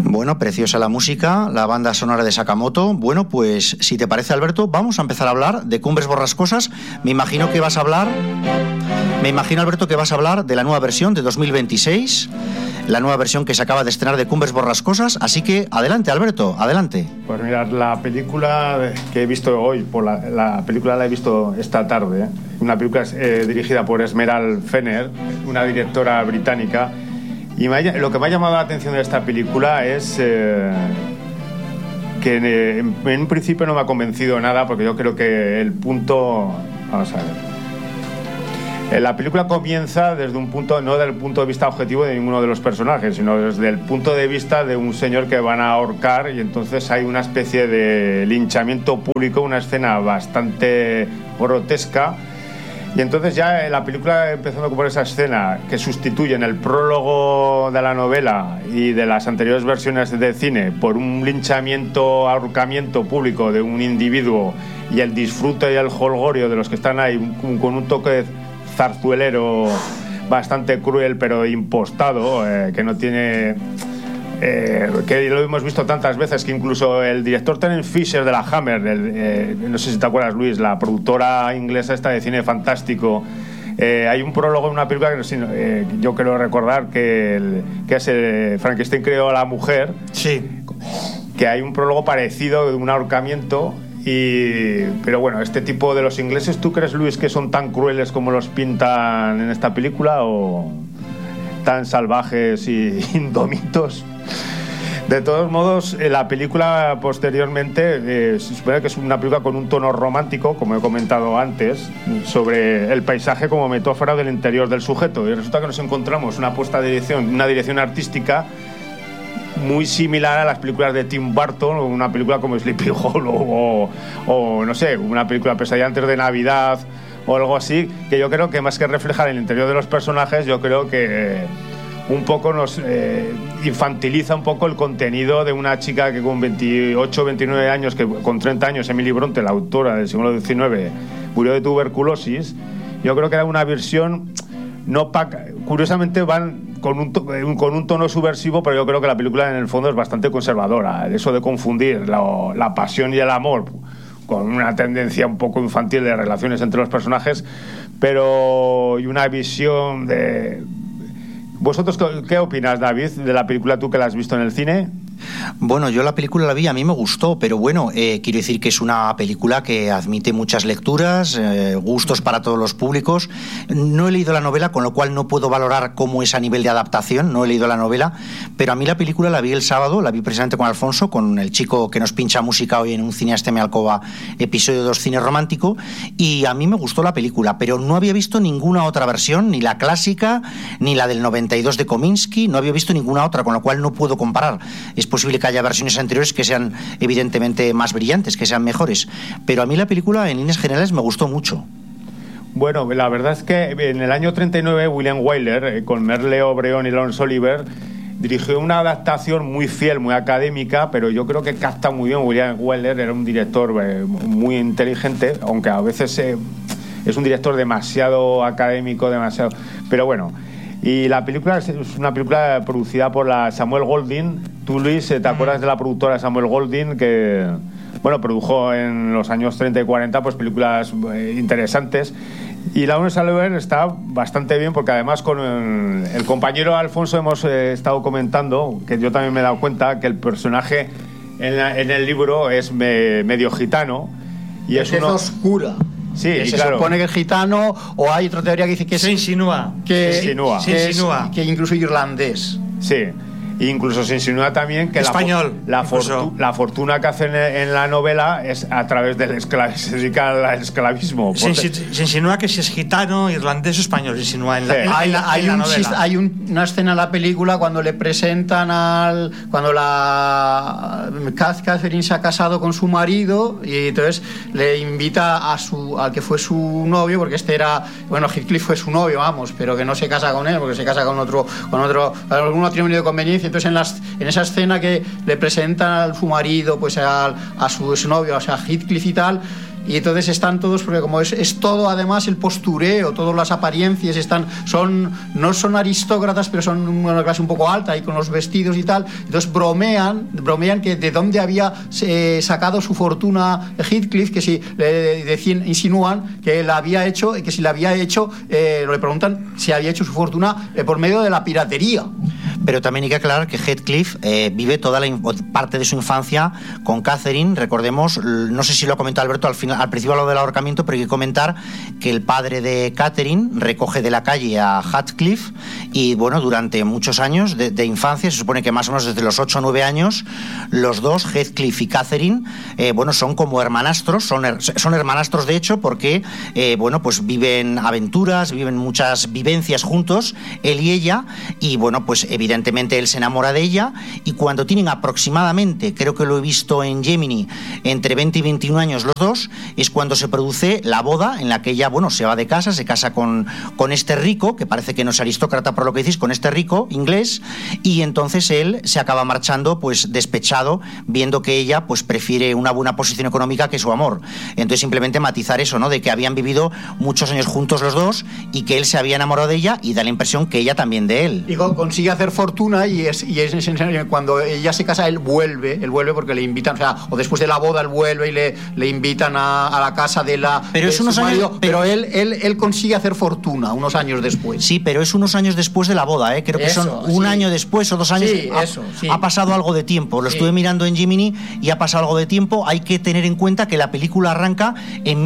Bueno, preciosa la música, la banda sonora de Sakamoto. Bueno, pues si te parece, Alberto, vamos a empezar a hablar de Cumbres Borrascosas. Me imagino, Alberto, que vas a hablar de la nueva versión de 2026, la nueva versión que se acaba de estrenar de Cumbres Borrascosas. Así que adelante, Alberto, adelante. Pues mirad, la película que he visto hoy, la película la he visto esta tarde, una película dirigida por Esmeralda Fenner, una directora británica. Y lo que me ha llamado la atención de esta película es que en un principio no me ha convencido nada, porque yo creo que el punto... Vamos a ver. La película comienza desde un punto, no del punto de vista objetivo de ninguno de los personajes, sino desde el punto de vista de un señor que van a ahorcar, y entonces hay una especie de linchamiento público, una escena bastante grotesca. Y entonces ya la película, empezando por esa escena que sustituyen el prólogo de la novela y de las anteriores versiones de cine por un linchamiento, ahorcamiento público de un individuo, y el disfrute y el jolgorio de los que están ahí con un toque zarzuelero bastante cruel pero impostado, que no tiene... que lo hemos visto tantas veces, que incluso el director Terence Fisher de la Hammer, no sé si te acuerdas, Luis, la productora inglesa esta de cine fantástico, hay un prólogo en una película que yo quiero recordar que es Frankenstein creó a la mujer. Sí. Que hay un prólogo parecido de un ahorcamiento. Pero bueno, este tipo de los ingleses, ¿tú crees, Luis, que son tan crueles como los pintan en esta película, o tan salvajes y indómitos? De todos modos, la película posteriormente se supone que es una película con un tono romántico, como he comentado antes, sobre el paisaje como metáfora del interior del sujeto, y resulta que nos encontramos una dirección artística muy similar a las películas de Tim Burton, o una película como Sleepy Hollow, o no sé, una película Pesadilla antes de Navidad o algo así, que yo creo que más que reflejar el interior de los personajes, yo creo que un poco nos infantiliza un poco el contenido de una chica que con 28 o 29 años, que con 30 años, Emily Bronte, la autora del siglo XIX, murió de tuberculosis. Yo creo que era una versión curiosamente van con un tono subversivo, pero yo creo que la película en el fondo es bastante conservadora. Eso de confundir la pasión y el amor con una tendencia un poco infantil de relaciones entre los personajes, y una visión de... ¿Vosotros qué opinas, David, de la película, tú que la has visto en el cine? Bueno, yo la película la vi, a mí me gustó, pero bueno, quiero decir que es una película que admite muchas lecturas, gustos para todos los públicos. No he leído la novela, con lo cual no puedo valorar cómo es a nivel de adaptación, no he leído la novela, pero a mí la película la vi el sábado, la vi precisamente con Alfonso, con el chico que nos pincha música hoy en un Cineasta Me Alcoba, episodio 2, Cine Romántico, y a mí me gustó la película, pero no había visto ninguna otra versión, ni la clásica, ni la del 92 de Kominsky, no había visto ninguna otra, con lo cual no puedo comparar. Es posible que haya versiones anteriores que sean evidentemente más brillantes, que sean mejores, pero a mí la película en líneas generales me gustó mucho. Bueno, la verdad es que en el año 39 William Wyler, con Merle O'Brien y Laurence Olivier, dirigió una adaptación muy fiel, muy académica, pero yo creo que capta muy bien. William Wyler era un director muy inteligente, aunque a veces es un director demasiado académico, pero bueno. Y la película es una película producida por la Samuel Goldwyn. Tú, Luis, ¿te acuerdas de la productora Samuel Goldwyn? Que, bueno, produjo en los años 30 y 40 pues películas interesantes. Y Laurence Olivier está bastante bien, porque además con el compañero Alfonso hemos estado comentando, que yo también me he dado cuenta, que el personaje en el libro es medio gitano. Y es oscura. Sí, que se claro. supone que es gitano, o hay otra teoría que dice que se insinúa. Que incluso irlandés. Sí. Incluso se insinúa también que español, la fortuna que hacen en la novela es a través del se dedica al esclavismo. Se insinúa que si es gitano, irlandés o español, se insinúa en la novela. Hay una escena en la película cuando le presentan cuando la Catherine se ha casado con su marido, y entonces le invita al que fue su novio, porque Heathcliff fue su novio, pero que no se casa con él, porque se casa con otro algún matrimonio de conveniencia. Entonces en esa escena que le presentan a su marido, pues a su exnovio, o sea, Heathcliff y tal, y entonces están todos, porque como es todo además el postureo, todas las apariencias no son aristócratas, pero son una clase un poco alta y con los vestidos y tal, entonces bromean que de dónde había sacado su fortuna Heathcliff, que si insinúan que la había hecho, que si la había hecho, le preguntan si había hecho su fortuna por medio de la piratería. Pero también hay que aclarar que Heathcliff vive toda parte de su infancia con Catherine. Recordemos, no sé si lo ha comentado Alberto, al principio habló del ahorcamiento, pero hay que comentar que el padre de Catherine recoge de la calle a Heathcliff y bueno, durante muchos años de infancia, se supone que más o menos desde los 8 o 9 años, los dos, Heathcliff y Catherine, son como hermanastros, son hermanastros de hecho, porque pues viven aventuras, viven muchas vivencias juntos, él y ella, y bueno, pues evidentemente él se enamora de ella, y cuando tienen aproximadamente, creo que lo he visto en Gemini, entre 20 y 21 años los dos, es cuando se produce la boda en la que ella, se va de casa, se casa con este rico, que parece que no es aristócrata por lo que decís, con este rico inglés, y entonces él se acaba marchando pues despechado, viendo que ella pues prefiere una buena posición económica que su amor. Entonces simplemente matizar eso, ¿no? De que habían vivido muchos años juntos los dos y que él se había enamorado de ella y da la impresión que ella también de él. Y consigue hacer fortuna y es cuando ella se casa, él vuelve porque le invitan, o después de la boda él vuelve y le invitan a la casa de la pero es unos marido, años, pero él consigue hacer fortuna unos años después. Sí, pero es unos años después de la boda, creo que son un año después o 2 años. Sí, ha pasado algo de tiempo, lo estuve mirando en Gemini y ha pasado algo de tiempo. Hay que tener en cuenta que la película arranca en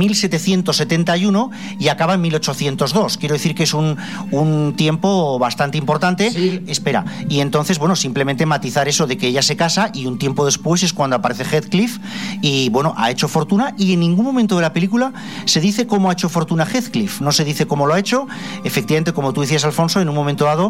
1771 y acaba en 1802, quiero decir que es un tiempo bastante importante. Espera, y entonces simplemente matizar eso de que ella se casa y un tiempo después es cuando aparece Heathcliff y ha hecho fortuna, y en ningún momento de la película se dice cómo ha hecho fortuna Heathcliff, no se dice cómo lo ha hecho. Efectivamente, como tú decías, Alfonso, en un momento dado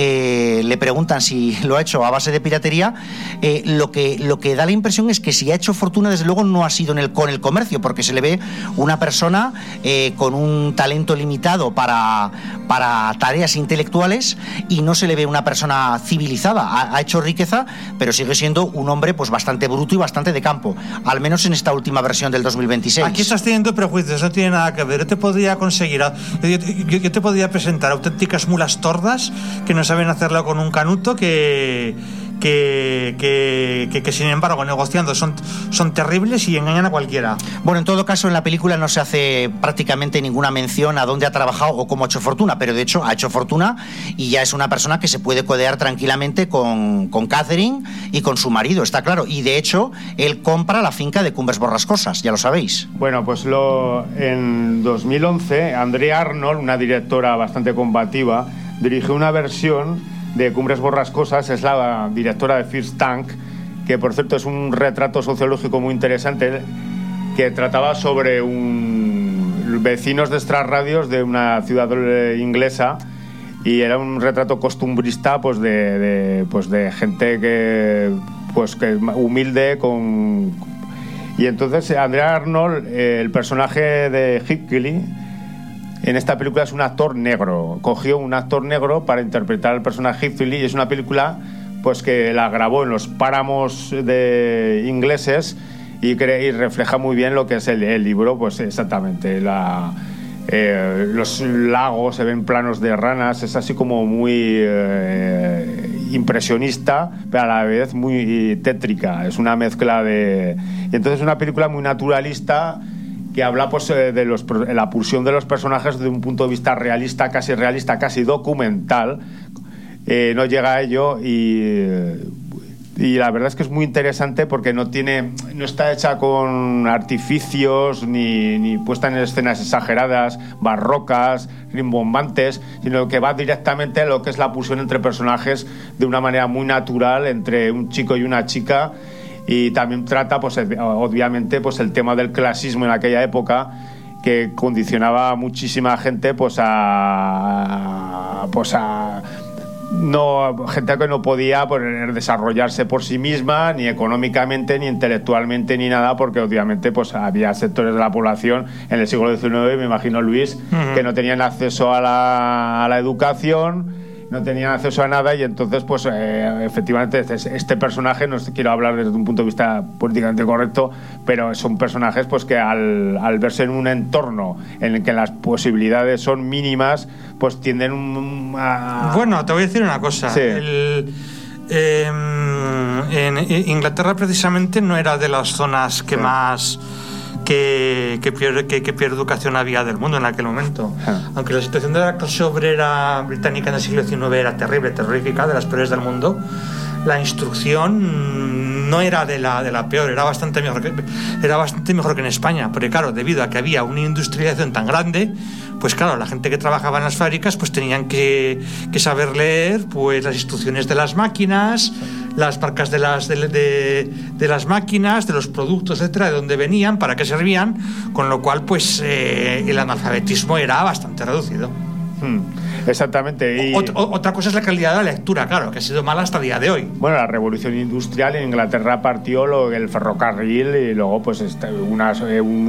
le preguntan si lo ha hecho a base de piratería. Lo que da la impresión es que si ha hecho fortuna, desde luego no ha sido con el comercio, porque se le ve una persona con un talento limitado para tareas intelectuales y no se le ve una persona civilizada. Ha hecho riqueza, pero sigue siendo un hombre pues bastante bruto y bastante de campo, al menos en esta última versión del 2026. Aquí estás teniendo prejuicios, no tiene nada que ver. Yo te podría presentar auténticas mulas tordas que no saben hacerlo con un canuto, que sin embargo negociando son terribles y engañan a cualquiera. Bueno, en todo caso en la película no se hace prácticamente ninguna mención a dónde ha trabajado o cómo ha hecho fortuna, pero de hecho ha hecho fortuna y ya es una persona que se puede codear tranquilamente con Catherine y con su marido, está claro, y de hecho él compra la finca de Cumbres Borrascosas, ya lo sabéis. Bueno, pues en 2011 Andrea Arnold, una directora bastante combativa, dirigió una versión de Cumbres Borrascosas. Es la directora de First Tank, que por cierto es un retrato sociológico muy interesante, que trataba sobre vecinos de extrarradios de una ciudad inglesa, y era un retrato costumbrista pues de gente que humilde y entonces Andrea Arnold, el personaje de Heathcliff en esta película es un actor negro. Cogió un actor negro para interpretar al personaje Heathcliff, y es una película pues que la grabó en los páramos ingleses y refleja muy bien lo que es el libro, pues exactamente. Los lagos, se ven planos de ranas, es así como muy impresionista, pero a la vez muy tétrica. Es una mezcla y entonces es una película muy naturalista, que habla pues de la pulsión de los personajes desde un punto de vista realista, casi documental. No llega a ello y la verdad es que es muy interesante porque no está hecha con artificios ni puesta en escenas exageradas, barrocas, rimbombantes, sino que va directamente a lo que es la pulsión entre personajes de una manera muy natural entre un chico y una chica. Y también trata, pues obviamente, pues el tema del clasismo en aquella época, que condicionaba a muchísima gente, gente que no podía desarrollarse por sí misma, ni económicamente, ni intelectualmente, ni nada, porque obviamente pues había sectores de la población en el siglo XIX, me imagino, Luis, que no tenían acceso a la educación, no tenían acceso a nada y entonces pues efectivamente este personaje, no quiero hablar desde un punto de vista políticamente correcto, pero son personajes pues que al verse en un entorno en el que las posibilidades son mínimas, pues tienden a... Bueno, te voy a decir una cosa. Sí. En Inglaterra precisamente no era de las zonas que más que peor educación había del mundo en aquel momento. Aunque la situación de la clase obrera británica en el siglo XIX era terrible, terrorífica, de las peores del mundo, la instrucción no era de la peor, era bastante mejor que en España, porque claro, debido a que había una industrialización tan grande, pues claro, la gente que trabajaba en las fábricas pues tenían que saber leer pues las instrucciones de las máquinas, las marcas de las máquinas, de los productos, etcétera, de dónde venían, para qué servían, con lo cual pues el analfabetismo era bastante reducido. Exactamente. Y otra cosa es la calidad de la lectura, claro, que ha sido mala hasta el día de hoy. Bueno, la revolución industrial en Inglaterra partió el ferrocarril y luego pues un